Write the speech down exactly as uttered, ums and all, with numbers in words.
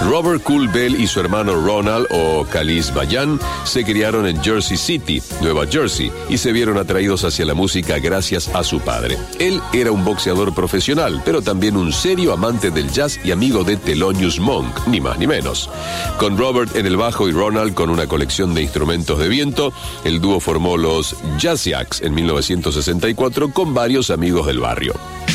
Robert Cool Bell y su hermano Ronald, o Khalis Bayan, se criaron en Jersey City, Nueva Jersey, y se vieron atraídos hacia la música gracias a su padre. Él era un boxeador profesional, pero también un serio amante del jazz y amigo de Thelonious Monk, ni más ni menos. Con Robert en el bajo y Ronald con una colección de instrumentos de viento, el dúo formó los Jazziacs en mil novecientos sesenta y cuatro con varios amigos del barrio.